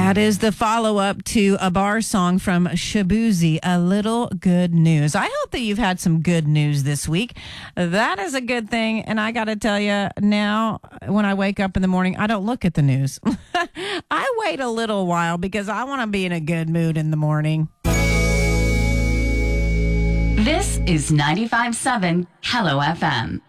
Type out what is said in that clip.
That is the follow-up to a bar song from Shabuzi, A Little Good News. I hope that you've had some good news this week. That is a good thing. And I got to tell you, now when I wake up in the morning, I don't look at the news. I wait a little while because I want to be in a good mood in the morning. This is 95.7 Hello FM.